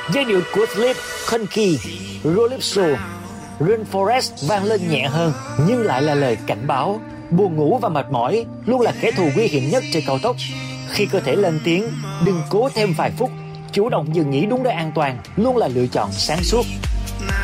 Giai điệu của Sleep, Konki, Calypso, Rainforest vang lên nhẹ hơn nhưng lại là lời cảnh báo. Buồn ngủ và mệt mỏi luôn là kẻ thù nguy hiểm nhất trên cao tốc. Khi cơ thể lên tiếng, đừng cố thêm vài phút, chủ động dừng nghỉ đúng nơi an toàn luôn là lựa chọn sáng suốt.